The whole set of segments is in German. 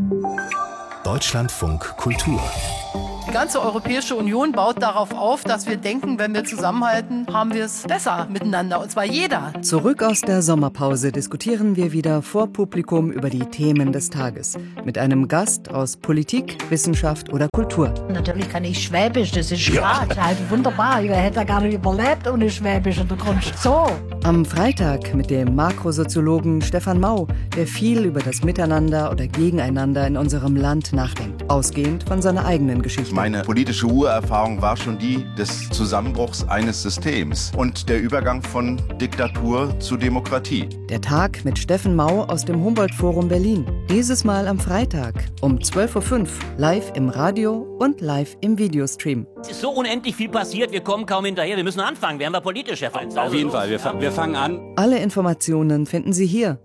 Deutschlandfunk Kultur. Die ganze Europäische Union baut darauf auf, dass wir denken, wenn wir zusammenhalten, haben wir es besser miteinander, und zwar jeder. Zurück aus der Sommerpause diskutieren wir wieder vor Publikum über die Themen des Tages. Mit einem Gast aus Politik, Wissenschaft oder Kultur. Natürlich kann ich Schwäbisch, das ist klar. Ja. Halt wunderbar, ich hätte ja gar nicht überlebt ohne Schwäbisch in der Kunst. So. Am Freitag mit dem Makrosoziologen Stefan Mau, der viel über das Miteinander oder Gegeneinander in unserem Land nachdenkt, ausgehend von seiner eigenen Geschichte. Meine politische Urerfahrung war schon die des Zusammenbruchs eines Systems und der Übergang von Diktatur zu Demokratie. Der Tag mit Steffen Mau aus dem Humboldt-Forum Berlin. Dieses Mal am Freitag um 12.05 Uhr, live im Radio und live im Videostream. Es ist so unendlich viel passiert, wir kommen kaum hinterher. Wir müssen anfangen, werden wir politisch, Herr Feinz. Auf jeden Fall, wir fangen an. Alle Informationen finden Sie hier,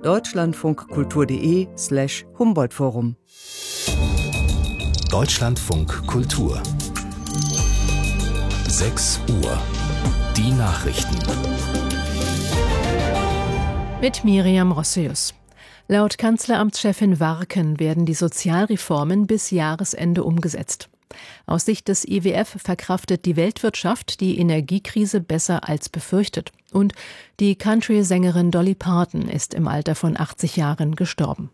deutschlandfunkkultur.de/Humboldt-Forum. Deutschlandfunk Kultur. 6 Uhr. Die Nachrichten. Mit Miriam Rossius. Laut Kanzleramtschefin Warken werden die Sozialreformen bis Jahresende umgesetzt. Aus Sicht des IWF verkraftet die Weltwirtschaft die Energiekrise besser als befürchtet. Und die Country-Sängerin Dolly Parton ist im Alter von 80 Jahren gestorben.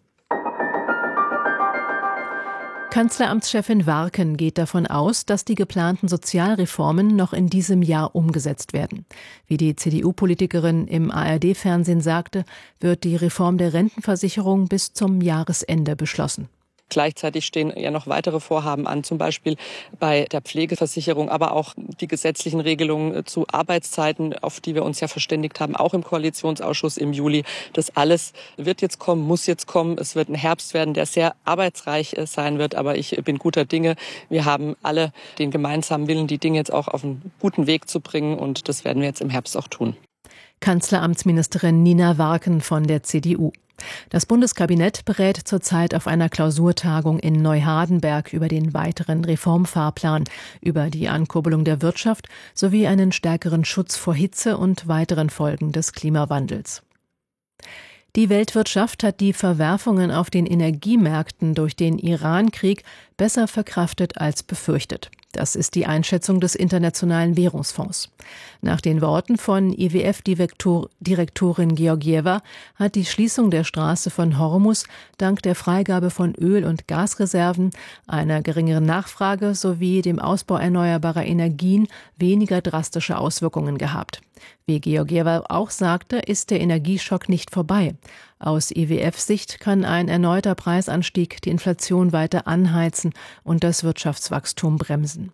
Kanzleramtschefin Warken geht davon aus, dass die geplanten Sozialreformen noch in diesem Jahr umgesetzt werden. Wie die CDU-Politikerin im ARD-Fernsehen sagte, wird die Reform der Rentenversicherung bis zum Jahresende beschlossen. Gleichzeitig stehen ja noch weitere Vorhaben an, zum Beispiel bei der Pflegeversicherung, aber auch die gesetzlichen Regelungen zu Arbeitszeiten, auf die wir uns ja verständigt haben, auch im Koalitionsausschuss im Juli. Das alles wird jetzt kommen, muss jetzt kommen. Es wird ein Herbst werden, der sehr arbeitsreich sein wird, aber ich bin guter Dinge. Wir haben alle den gemeinsamen Willen, die Dinge jetzt auch auf einen guten Weg zu bringen, und das werden wir jetzt im Herbst auch tun. Kanzleramtsministerin Nina Warken von der CDU. Das Bundeskabinett berät zurzeit auf einer Klausurtagung in Neuhardenberg über den weiteren Reformfahrplan, über die Ankurbelung der Wirtschaft sowie einen stärkeren Schutz vor Hitze und weiteren Folgen des Klimawandels. Die Weltwirtschaft hat die Verwerfungen auf den Energiemärkten durch den Iran-Krieg besser verkraftet als befürchtet. Das ist die Einschätzung des Internationalen Währungsfonds. Nach den Worten von IWF-Direktorin Georgieva hat die Schließung der Straße von Hormuz dank der Freigabe von Öl- und Gasreserven, einer geringeren Nachfrage sowie dem Ausbau erneuerbarer Energien weniger drastische Auswirkungen gehabt. Wie Georgieva auch sagte, ist der Energieschock nicht vorbei. Aus IWF-Sicht kann ein erneuter Preisanstieg die Inflation weiter anheizen und das Wirtschaftswachstum bremsen.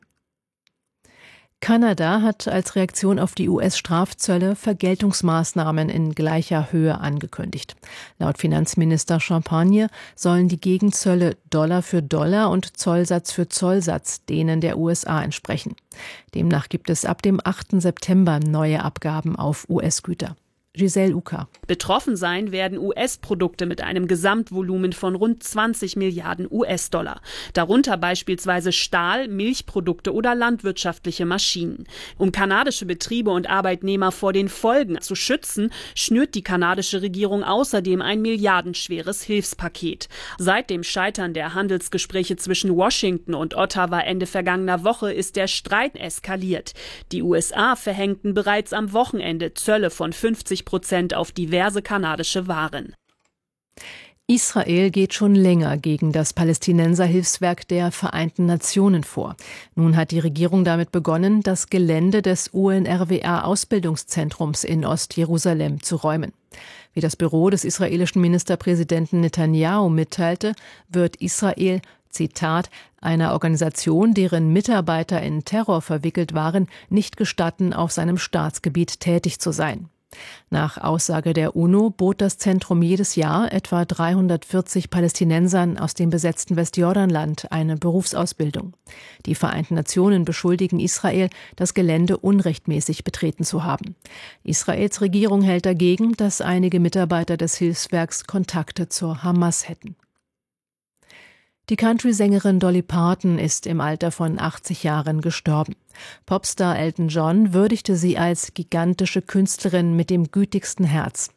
Kanada hat als Reaktion auf die US-Strafzölle Vergeltungsmaßnahmen in gleicher Höhe angekündigt. Laut Finanzminister Champagne sollen die Gegenzölle Dollar für Dollar und Zollsatz für Zollsatz denen der USA entsprechen. Demnach gibt es ab dem 8. September neue Abgaben auf US-Güter. Giselle Uka. Betroffen sein werden US-Produkte mit einem Gesamtvolumen von rund 20 Milliarden US-Dollar. Darunter beispielsweise Stahl, Milchprodukte oder landwirtschaftliche Maschinen. Um kanadische Betriebe und Arbeitnehmer vor den Folgen zu schützen, schnürt die kanadische Regierung außerdem ein milliardenschweres Hilfspaket. Seit dem Scheitern der Handelsgespräche zwischen Washington und Ottawa Ende vergangener Woche ist der Streit eskaliert. Die USA verhängten bereits am Wochenende Zölle von 50% auf diverse kanadische Waren. Israel geht schon länger gegen das Palästinenserhilfswerk der Vereinten Nationen vor. Nun hat die Regierung damit begonnen, das Gelände des UNRWA-Ausbildungszentrums in Ostjerusalem zu räumen. Wie das Büro des israelischen Ministerpräsidenten Netanyahu mitteilte, wird Israel, Zitat, einer Organisation, deren Mitarbeiter in Terror verwickelt waren, nicht gestatten, auf seinem Staatsgebiet tätig zu sein. Nach Aussage der UNO bot das Zentrum jedes Jahr etwa 340 Palästinensern aus dem besetzten Westjordanland eine Berufsausbildung. Die Vereinten Nationen beschuldigen Israel, das Gelände unrechtmäßig betreten zu haben. Israels Regierung hält dagegen, dass einige Mitarbeiter des Hilfswerks Kontakte zur Hamas hätten. Die Country-Sängerin Dolly Parton ist im Alter von 80 Jahren gestorben. Popstar Elton John würdigte sie als gigantische Künstlerin mit dem gütigsten Herz.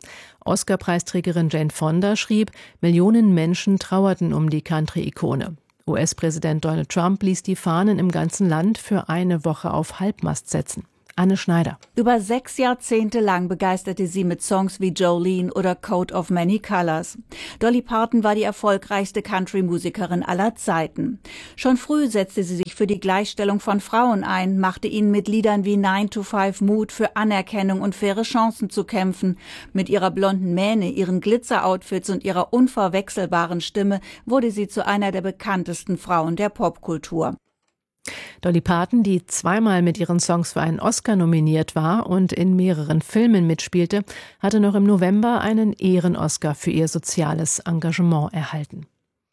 Oscar-Preisträgerin Jane Fonda schrieb, Millionen Menschen trauerten um die Country-Ikone. US-Präsident Donald Trump ließ die Fahnen im ganzen Land für eine Woche auf Halbmast setzen. Anne Schneider. Über 6 Jahrzehnte lang begeisterte sie mit Songs wie Jolene oder Coat of Many Colors. Dolly Parton war die erfolgreichste Country-Musikerin aller Zeiten. Schon früh setzte sie sich für die Gleichstellung von Frauen ein, machte ihnen mit Liedern wie 9 to 5 Mut, für Anerkennung und faire Chancen zu kämpfen. Mit ihrer blonden Mähne, ihren Glitzer-Outfits und ihrer unverwechselbaren Stimme wurde sie zu einer der bekanntesten Frauen der Popkultur. Dolly Parton, die 2-mal mit ihren Songs für einen Oscar nominiert war und in mehreren Filmen mitspielte, hatte noch im November einen Ehren-Oscar für ihr soziales Engagement erhalten.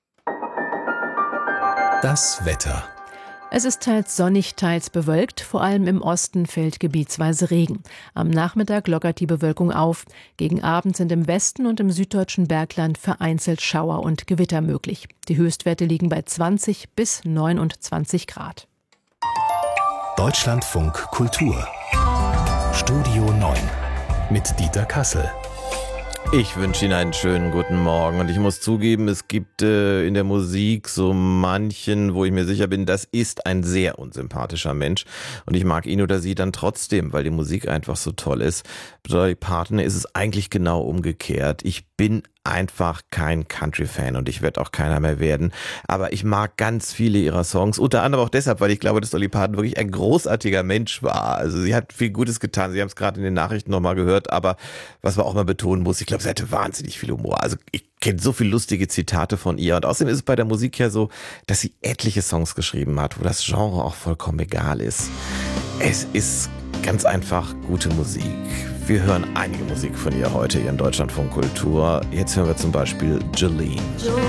Das Wetter. Es ist teils sonnig, teils bewölkt. Vor allem im Osten fällt gebietsweise Regen. Am Nachmittag lockert die Bewölkung auf. Gegen Abend sind im Westen und im süddeutschen Bergland vereinzelt Schauer und Gewitter möglich. Die Höchstwerte liegen bei 20 bis 29 Grad. Deutschlandfunk Kultur. Studio 9 mit Dieter Kassel. Ich wünsche Ihnen einen schönen guten Morgen und ich muss zugeben, es gibt in der Musik so manchen, wo ich mir sicher bin, das ist ein sehr unsympathischer Mensch und ich mag ihn oder sie dann trotzdem, weil die Musik einfach so toll ist. Bei Dolly Parton ist es eigentlich genau umgekehrt. Ich bin einfach kein Country-Fan und ich werde auch keiner mehr werden. Aber ich mag ganz viele ihrer Songs, unter anderem auch deshalb, weil ich glaube, dass Dolly Parton wirklich ein großartiger Mensch war. Also sie hat viel Gutes getan. Sie haben es gerade in den Nachrichten nochmal gehört, aber was man auch mal betonen muss, ich glaube, sie hatte wahnsinnig viel Humor. Also ich kenne so viele lustige Zitate von ihr und außerdem ist es bei der Musik ja so, dass sie etliche Songs geschrieben hat, wo das Genre auch vollkommen egal ist. Es ist ganz einfach gute Musik. Wir hören einige Musik von ihr heute hier in Deutschlandfunk Kultur. Jetzt hören wir zum Beispiel Jolene.